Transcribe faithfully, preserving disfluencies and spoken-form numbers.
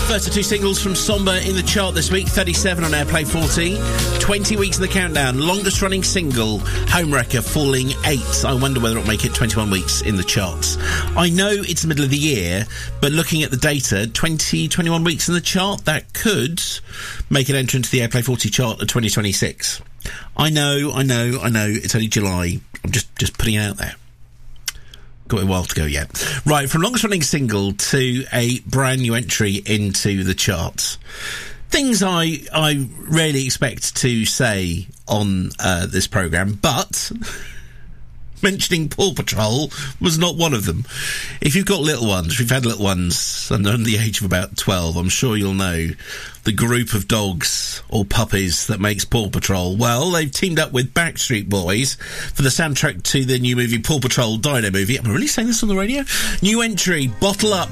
First of two singles from Somber in the chart this week, thirty-seven on Airplay forty. twenty weeks in the countdown. Longest running single, Homewrecker, falling eight. I wonder whether it'll make it twenty-one weeks in the charts. I know it's the middle of the year, but looking at the data, twenty, twenty-one weeks in the chart, that could make it enter into the Airplay forty chart of twenty twenty-six. I know, I know, I know, it's only July. I'm just, just putting it out there. Got a while to go yet. Right, from longest running single to a brand new entry into the charts. Things I I rarely expect to say on uh, this programme, but mentioning Paw Patrol was not one of them. If you've got little ones, if you've had little ones under the age of about twelve, I'm sure you'll know the group of dogs or puppies that makes Paw Patrol. Well, they've teamed up with Backstreet Boys for the soundtrack to the new movie Paw Patrol Dino Movie. Am I really saying this on the radio? New entry, Bottle Up,